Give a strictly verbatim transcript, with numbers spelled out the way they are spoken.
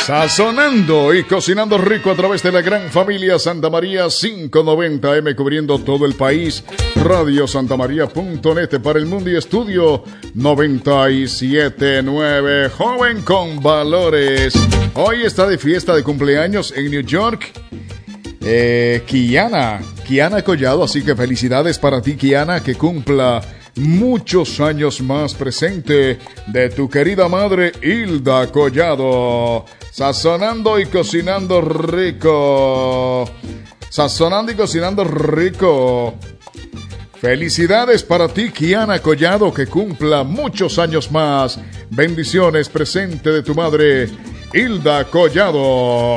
Sazonando y cocinando rico a través de la gran familia Santa María quinientos noventa eme cubriendo todo el país. Radio Santamaría punto net para el mundo y estudio noventa y siete punto nueve. Joven con valores. Hoy está de fiesta de cumpleaños en New York. Eh, Kiana, Kiana Collado, así que felicidades para ti, Kiana, que cumpla muchos años más, presente de tu querida madre Hilda Collado. Sazonando y cocinando rico. Sazonando y cocinando rico. Felicidades para ti, Kiana Collado, que cumpla muchos años más. Bendiciones, presente de tu madre Hilda Collado.